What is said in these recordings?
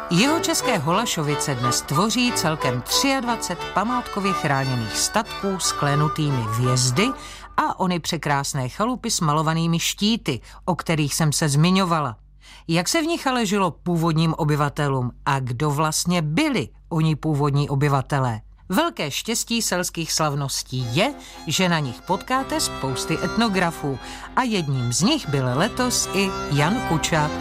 Jihočeské Holašovice dnes tvoří celkem 23 památkově chráněných statků s klenutými vjezdy a ony překrásné chalupy s malovanými štíty, o kterých jsem se zmiňovala. Jak se v nich ale žilo původním obyvatelům a kdo vlastně byli oni původní obyvatelé? Velké štěstí selských slavností je, že na nich potkáte spousty etnografů a jedním z nich byl letos i Jan Kuča.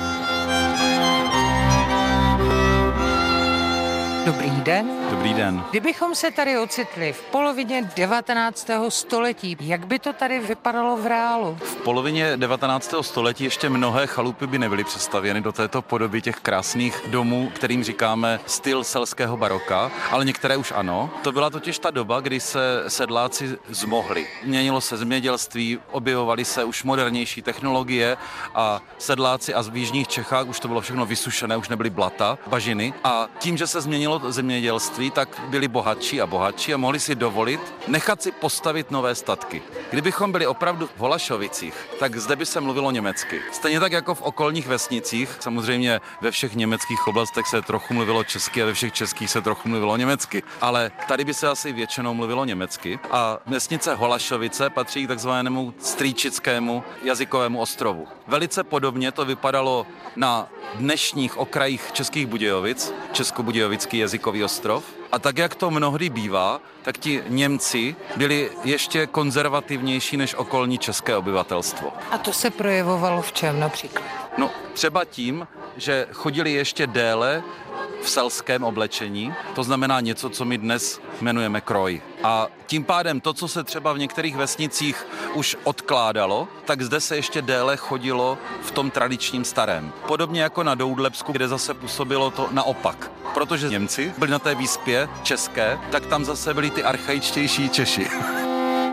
Dobrý den. Dobrý den. Kdybychom se tady ocitli v polovině 19. století, jak by to tady vypadalo v reálu? V polovině 19. století ještě mnohé chalupy by nebyly přestavěny do této podoby těch krásných domů, kterým říkáme styl selského baroka, ale některé už ano. To byla totiž ta doba, kdy se sedláci zmohli. Měnilo se zemědělství, objevovaly se už modernější technologie a sedláci a v jižních Čechách už to bylo všechno vysušené, už nebyly blata, bažiny a tím, že se změnilo zemědělství, tak byli bohatší a mohli si dovolit nechat si postavit nové statky. Kdybychom byli opravdu v Holašovicích, tak zde by se mluvilo německy. Stejně tak jako v okolních vesnicích, samozřejmě ve všech německých oblastech se trochu mluvilo česky a ve všech českých se trochu mluvilo německy, ale tady by se asi většinou mluvilo německy a vesnice Holašovice patří k takzvanému strýčickému jazykovému ostrovu. Velice podobně to vypadalo na dnešních okrajích Českých Budějovic, Českobudějovický jazykový ostrov. A tak, jak to mnohdy bývá, tak ti Němci byli ještě konzervativnější než okolní české obyvatelstvo. A to se projevovalo v čem například? No, třeba tím, že chodili ještě déle v selském oblečení, to znamená něco, co my dnes jmenujeme kroj. A tím pádem to, co se třeba v některých vesnicích už odkládalo, tak zde se ještě déle chodilo v tom tradičním starém. Podobně jako na Doudlebsku, kde zase působilo to naopak. Protože Němci byli na té výspě české, tak tam zase byli ty archaičtější Češi.